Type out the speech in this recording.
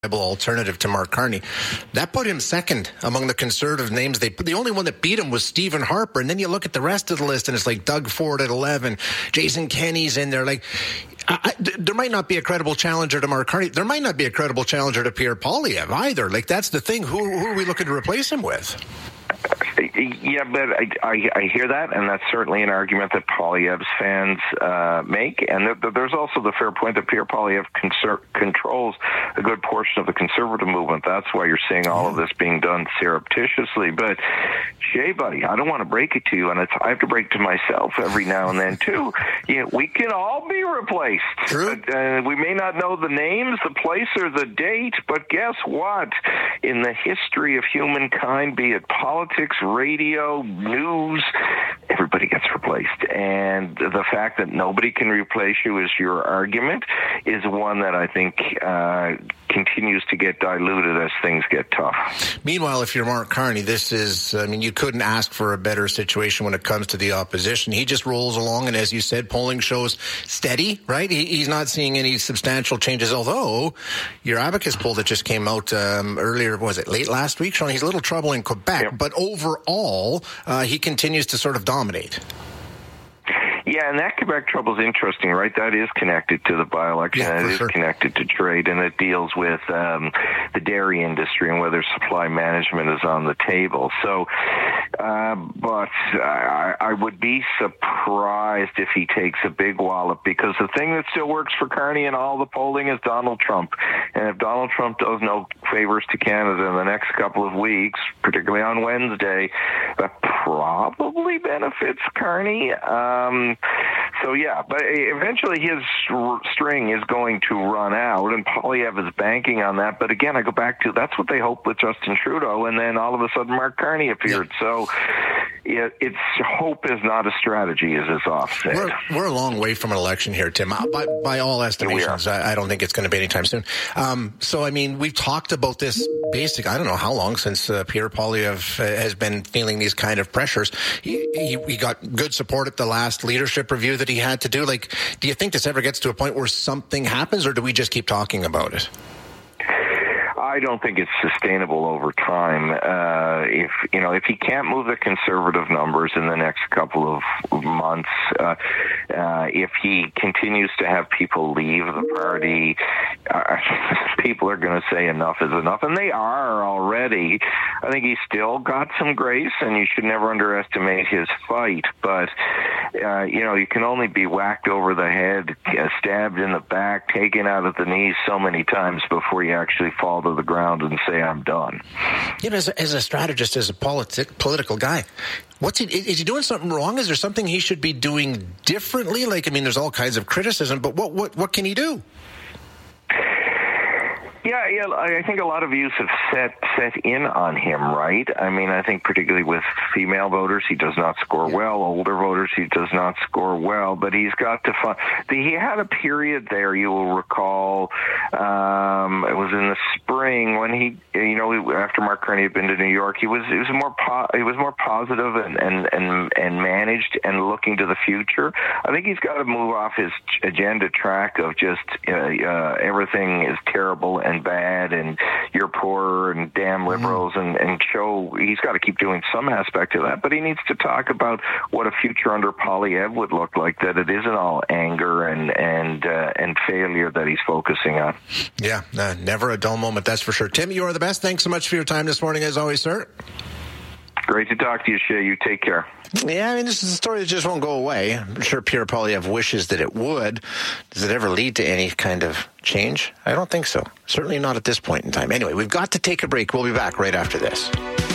alternative to Mark Carney. That put him second among the Conservative names. The only one that beat him was Stephen Harper. And then you look at the rest of the list and it's like Doug Ford at 11. Jason Kenney's in there. Like, there might not be a credible challenger to Mark Carney. There might not be a credible challenger to Pierre Poilievre either. Like, that's the thing. Who are we looking to replace him with? Yeah, but I hear that, and that's certainly an argument that Poilievre's fans make. And there's also the fair point that Pierre Poilievre controls a good portion of the Conservative movement. That's why you're seeing all of this being done surreptitiously. But, Shay, buddy, I don't want to break it to you, and I have to break it to myself every now and then, too. We can all be replaced. True. We may not know the names, the place, or the date, but guess what? In the history of humankind, be it politics, radio, news, everybody gets replaced. And the fact that nobody can replace you is your argument is one that I think continues to get diluted as things get tough. Meanwhile, if you're Mark Carney, you couldn't ask for a better situation when it comes to the opposition. He just rolls along, and as you said, polling shows steady, right? He's not seeing any substantial changes, although your Abacus poll that just came out earlier, was it late last week, showing he's a little trouble in Quebec, yep. But overall, he continues to sort of dominate. Yeah, and that Quebec trouble is interesting, right? That is connected to the by-election, and it is connected to trade, and it deals with the dairy industry and whether supply management is on the table. So, but I would be surprised if he takes a big wallop, because the thing that still works for Carney in all the polling is Donald Trump. And if Donald Trump does no favors to Canada in the next couple of weeks, particularly on Wednesday, that probably benefits Carney. So, yeah, but eventually his string is going to run out, and Poilievre is banking on that. But again, I go back to that's what they hoped with Justin Trudeau, and then all of a sudden Mark Carney appeared. Yeah. So it's hope is not a strategy, as is often said. We're a long way from an election here, Tim. By all estimations, I don't think it's going to be anytime soon. So, we've talked about this I don't know how long since Pierre Poilievre has been feeling these kind of pressures. He got good support at the last leadership review that he had to do. Like, do you think this ever gets to a point where something happens, or do we just keep talking about it? I don't think it's sustainable over time. If he can't move the Conservative numbers in the next couple of months, if he continues to have people leave the party, people are going to say enough is enough, and they are already. I think he's still got some grace, and you should never underestimate his fight. But you can only be whacked over the head, stabbed in the back, taken out at the knees so many times before you actually fall to the ground and say, I'm done. Yeah, as a strategist, as a political guy, is he doing something wrong? Is there something he should be doing differently? There's all kinds of criticism, but what can he do? Yeah, I think a lot of views have set in on him, right? I think particularly with female voters, he does not score well. Older voters, he does not score well. But he's got to find. He had a period there, you will recall, it was in the spring when he, after Mark Carney had been to New York, he was more positive and managed and looking to the future. I think he's got to move off his agenda track of just everything is terrible and bad and you're poor and damn liberals and show he's got to keep doing some aspect of that, but he needs to talk about what a future under Poilievre would look like, that it isn't all anger and failure that he's focusing on. Yeah, never a dull moment, that's for sure. Tim, you are the best. Thanks so much for your time this morning, as always, sir. Great to talk to you, Shay. You take care. Yeah, this is a story that just won't go away. I'm sure Pierre Poilievre wishes that it would. Does it ever lead to any kind of change? I don't think so. Certainly not at this point in time. Anyway, we've got to take a break. We'll be back right after this.